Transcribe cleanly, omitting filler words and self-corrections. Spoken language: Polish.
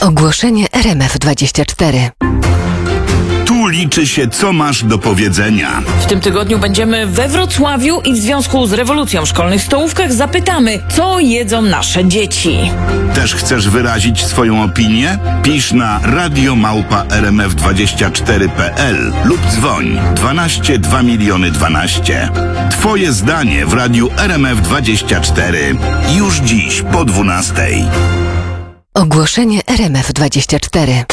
Ogłoszenie RMF24. Tu liczy się, co masz do powiedzenia. W tym tygodniu będziemy we Wrocławiu i w związku z rewolucją w szkolnych stołówkach zapytamy, co jedzą nasze dzieci. Też chcesz wyrazić swoją opinię? Pisz na radiomałpa.rmf24.pl lub dzwoń 12 2 miliony 12. Twoje zdanie w radiu RMF24. Już dziś po 12. Ogłoszenie RMF24.